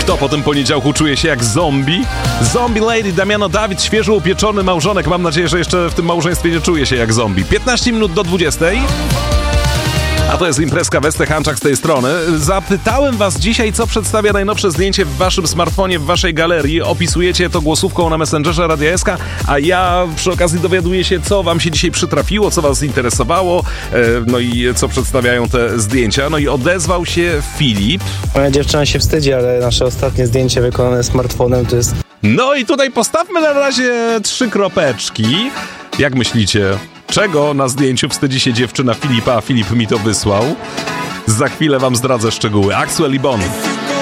Kto po tym poniedziałku czuje się jak zombie? Zombie Lady, Damiano David, świeżo upieczony małżonek. Mam nadzieję, że jeszcze w tym małżeństwie nie czuje się jak zombie. 15 minut do 20. A to jest imprezka Westy Hanczak z tej strony. Zapytałem was dzisiaj, co przedstawia najnowsze zdjęcie w waszym smartfonie, w waszej galerii. Opisujecie to głosówką na Messengerze Radia SK, a ja przy okazji dowiaduję się, co wam się dzisiaj przytrafiło, co was interesowało, no i co przedstawiają te zdjęcia. No i odezwał się Filip. Moja dziewczyna się wstydzi, ale nasze ostatnie zdjęcie wykonane smartfonem to jest... No i tutaj postawmy na razie 3 kropeczki. Jak myślicie, czego na zdjęciu wstydzi się dziewczyna Filipa, a Filip mi to wysłał? Za chwilę wam zdradzę szczegóły. Axwell i Bon.